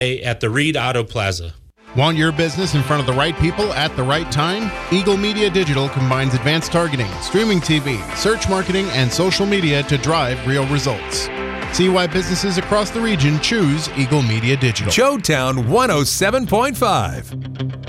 at the Reed Auto Plaza. Want your business in front of the right people at the right time? Eagle Media Digital combines advanced targeting, streaming TV, search marketing, and social media to drive real results. See why businesses across the region choose Eagle Media Digital. Showtown 107.5.